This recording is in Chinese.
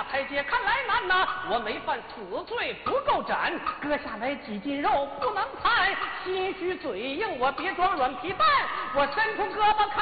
台阶看来难呐，我没犯死罪不够斩，割下来几斤肉不能残，心虚嘴硬我别装软皮蛋，我伸出胳膊看